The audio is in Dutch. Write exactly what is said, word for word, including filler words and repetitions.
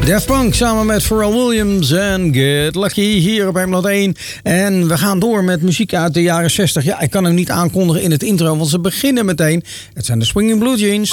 Daft Punk samen met Pharrell Williams en Get Lucky hier op Hemeland één. En we gaan door met muziek uit de jaren zestig. Ja, ik kan hem niet aankondigen in het intro, want ze beginnen meteen. Het zijn de Swinging Blue Jeans.